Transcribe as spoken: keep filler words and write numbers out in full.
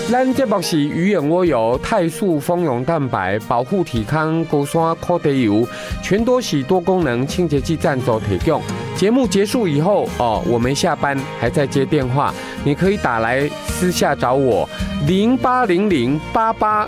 咱节目是鱼眼蜗油、泰素蜂蛹蛋白、保护体康、高山苦茶油、全多喜多功能清洁剂赞助提供。节目结束以后哦，我们下班还在接电话，你可以打来私下找我零八零零八八